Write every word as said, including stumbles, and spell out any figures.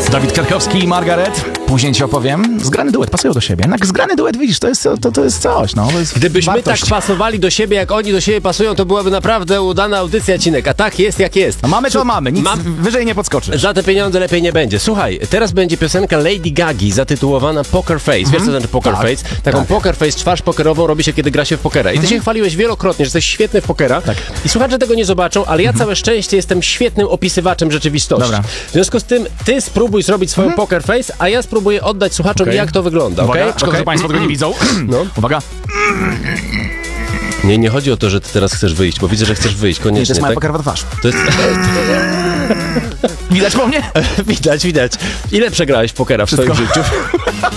Dawid Kwiatkowski i Margaret. Później ci opowiem. Zgrany duet, pasują do siebie. Jednak zgrany duet, widzisz, to jest, to, to jest coś. No, to jest Gdybyśmy wartość. tak pasowali do siebie, jak oni do siebie pasują, to byłaby naprawdę udana audycja, Cinek. A tak jest, jak jest. A mamy to mamy, nic Mam- wyżej nie podskoczysz. Za te pieniądze lepiej nie będzie. Słuchaj, teraz będzie piosenka Lady Gagi zatytułowana Poker Face. Wiesz, co to znaczy Poker Tak, Face? Taką tak. Poker Face, twarz pokerową robi się, kiedy gra się w pokera. I ty się chwaliłeś wielokrotnie, że jesteś świetny w pokera. Tak. I słuchacze tego nie zobaczą, ale ja całe szczęście jestem świetnym opisywaczem rzeczywistości. Dobra. W związku z tym, ty spróbuj zrobić swoją Poker Face, a ja spróbuję oddać słuchaczom, Okej. jak to wygląda, okej? Uwaga, szkoda, że państwo tego nie widzą. No. Uwaga. Nie, nie chodzi o to, że ty teraz chcesz wyjść, bo widzę, że chcesz wyjść, Nie, to koniecznie, jest moja tak? pokerowa twarz. To jest... Widać po mnie? widać, widać. Ile przegrałeś w pokera w swoim Wszystko. życiu?